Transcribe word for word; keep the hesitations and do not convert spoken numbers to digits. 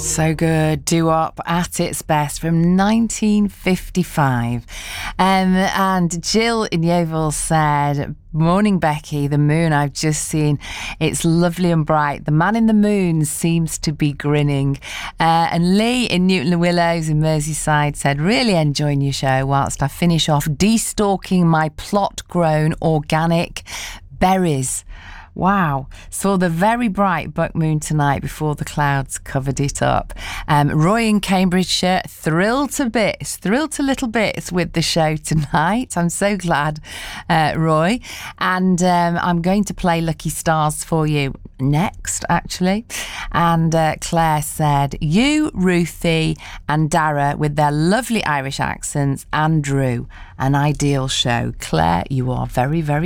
So good. Doo-wop at its best from nineteen fifty-five. Um, and Jill in Yeovil said, "Morning, Becky. The moon I've just seen. It's lovely and bright. The man in the moon seems to be grinning." Uh, and Lee in Newton Le Willows in Merseyside said, "Really enjoying your show whilst I finish off destalking my plot-grown organic berries." Wow. Saw the very bright buck moon tonight before the clouds covered it up. Um, Roy in Cambridgeshire, thrilled to bits, thrilled to little bits with the show tonight. I'm so glad, uh, Roy. And um, I'm going to play Lucky Stars for you next, actually. And uh, Claire said, "You, Ruthie and Dara with their lovely Irish accents, and Drew, an ideal show." Claire, you are very, very